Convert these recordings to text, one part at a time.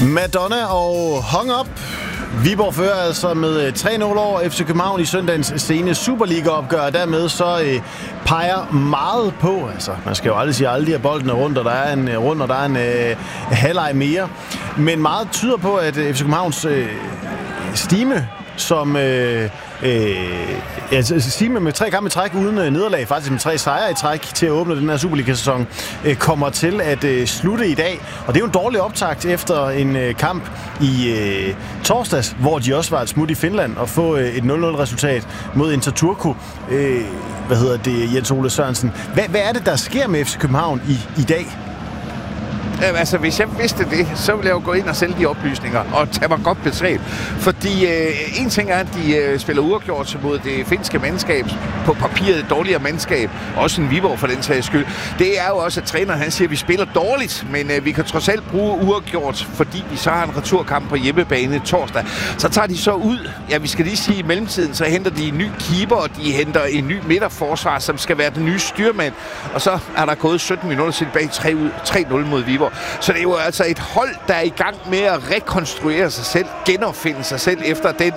Madonna og Hung Up. Viborg fører altså med 3-0 over FC København i søndagens sene Superliga-opgør, og dermed så peger meget på, altså man skal jo aldrig sige aldrig, at bolden er rundt, og der er en halvleg mere, men meget tyder på, at FC Københavns stime, som Stime med 3 kampe i træk uden nederlag, faktisk med 3 sejre i træk til at åbne den her Superliga-sæson, kommer til at slutte i dag. Og det er jo en dårlig optakt efter en kamp i torsdags, hvor de også var et smut i Finland og få et 0-0-resultat mod Inter Turku. Jens Ole Sørensen. Hvad er det, der sker med FC København i dag? Altså, hvis jeg vidste det, så ville jeg jo gå ind og sælge de oplysninger og tage mig godt betalt. Fordi en ting er, at de spiller uafgjort mod det finske mandskab, på papiret dårligere mandskab, også en Viborg for den sags skyld. Det er jo også, at træneren han siger, at vi spiller dårligt, men vi kan trods alt bruge uafgjort, fordi vi så har en returkamp på hjemmebane torsdag. Så tager de så ud, vi skal lige sige, i mellemtiden, så henter de en ny keeper, og de henter en ny midterforsvar, som skal være den nye styrmand. Og så er der gået 17 minutter tilbage 3-0 mod Viborg. Så det er jo altså et hold, der er i gang med at rekonstruere sig selv, genopfinde sig selv efter den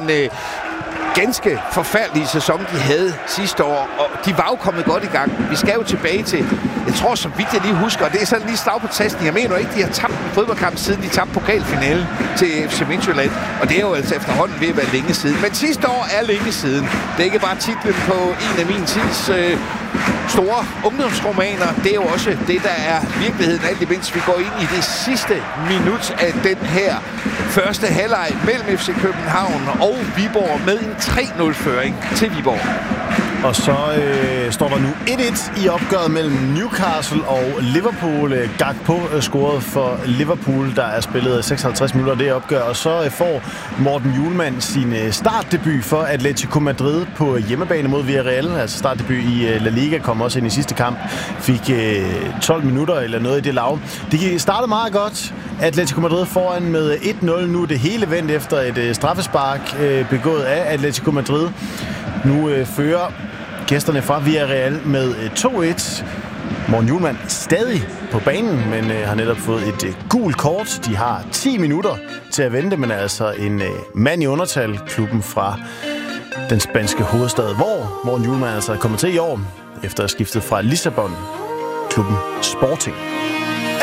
ganske forfærdelige sæson, de havde sidste år. Og de var jo kommet godt i gang. Vi skal jo tilbage til, jeg tror så vidt jeg lige husker, og det er sådan lige slag på tasten. Jeg mener ikke, de har tabt en fodboldkamp, siden de tabte pokalfinalen til FC Midtjylland. Og det er jo altså efterhånden ved at være længe siden. Men sidste år er længe siden. Det er ikke bare titlen på en af min tids store ungdomsromaner. Det er jo også det, der er virkeligheden, alt imens vi går ind i det sidste minut af den her første halvleg mellem FC København og Viborg med en 3-0-føring til Viborg. Og så står der nu 1-1 i opgøret mellem Newcastle og Liverpool. Gakpo scoret for Liverpool, der er spillet 56 minutter det opgør. Og så får Morten Hjulmand sin startdebut for Atletico Madrid på hjemmebane mod Villarreal. Altså startdebut i La Liga, kom også ind i sidste kamp. Fik 12 minutter eller noget i det lav. Det startede meget godt. Atletico Madrid foran med 1-0. Nu er det hele vendt efter et straffespark begået af Atletico Madrid. Nu fører gæsterne fra Villarreal med 2-1. Morten Hjulmand stadig på banen, men har netop fået et gult kort. De har 10 minutter til at vente, men altså en mand i undertal, klubben fra den spanske hovedstad, hvor Morten Hjulmand altså er kommet til i år, efter at have skiftet fra Lissabon, klubben Sporting.